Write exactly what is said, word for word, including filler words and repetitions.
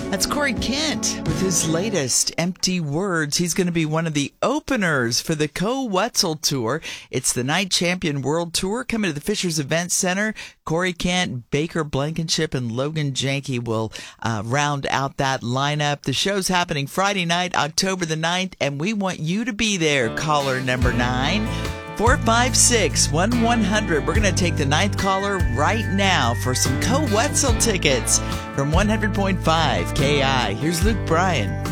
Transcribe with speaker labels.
Speaker 1: That's Corey Kent with his latest, Empty Words. He's going to be one of the openers for the Koe Wetzel Tour. It's the Night Champion World Tour coming to the Fishers Event Center. Corey Kent, Baker Blankenship, and Logan Janke will uh, round out that lineup. The show's happening Friday night, October the ninth, and we want you to be there, caller number nine. four five six, one one zero zero. We're going to take the ninth caller right now for some Koe Wetzel tickets from one hundred point five K I. Here's Luke Bryan.